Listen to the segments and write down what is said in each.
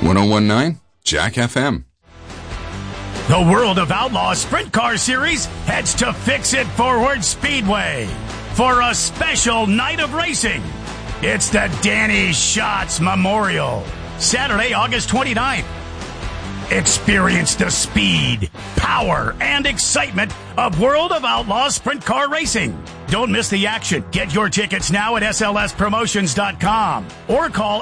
1019 Jack FM. The World of Outlaws Sprint Car Series heads to Fix It Forward Speedway for a special night of racing. It's the Danny Schatz Memorial, Saturday, August 29th. Experience the speed, power, and excitement of World of Outlaws Sprint Car Racing. Don't miss the action. Get your tickets now at slspromotions.com or call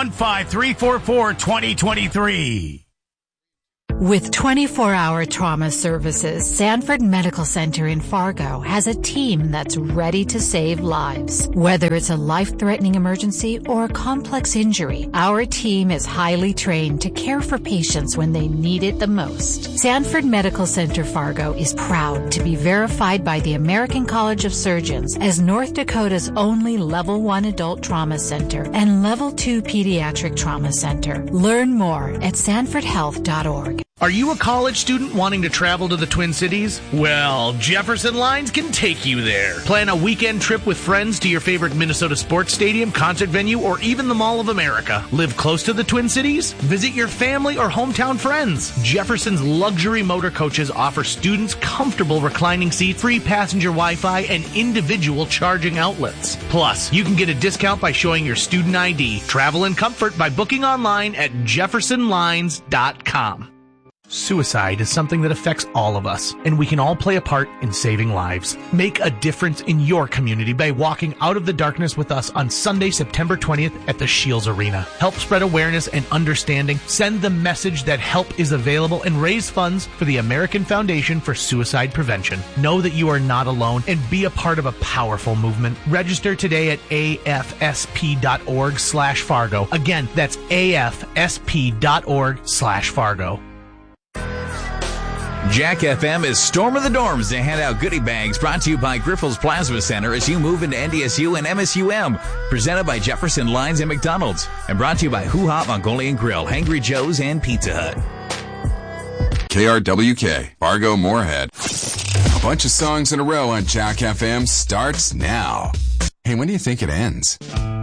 815-344-2023. With 24-hour trauma services, Sanford Medical Center in Fargo has a team that's ready to save lives. Whether it's a life-threatening emergency or a complex injury, our team is highly trained to care for patients when they need it the most. Sanford Medical Center Fargo is proud to be verified by the American College of Surgeons as North Dakota's only Level 1 Adult Trauma Center and Level 2 Pediatric Trauma Center. Learn more at sanfordhealth.org. Are you a college student wanting to travel to the Twin Cities? Well, Jefferson Lines can take you there. Plan a weekend trip with friends to your favorite Minnesota sports stadium, concert venue, or even the Mall of America. Live close to the Twin Cities? Visit your family or hometown friends. Jefferson's luxury motor coaches offer students comfortable reclining seats, free passenger Wi-Fi, and individual charging outlets. Plus, you can get a discount by showing your student ID. Travel in comfort by booking online at jeffersonlines.com. Suicide is something that affects all of us, and we can all play a part in saving lives. Make a difference in your community by walking out of the darkness with us on Sunday, September 20th at the Shields Arena. Help spread awareness and understanding, send the message that help is available, and raise funds for the American Foundation for Suicide Prevention. Know that you are not alone and be a part of a powerful movement. Register today at afsp.org/Fargo. Again, that's afsp.org/Fargo. Jack FM is Storm of the Dorms to hand out goodie bags, brought to you by Grifols Plasma Center as you move into NDSU and MSUM. Presented by Jefferson Lines and McDonald's. And brought to you by Hoo Ha Mongolian Grill, Hangry Joe's, and Pizza Hut. KRWK, Fargo Moorhead. A bunch of songs in a row on Jack FM starts now. Hey, when do you think it ends?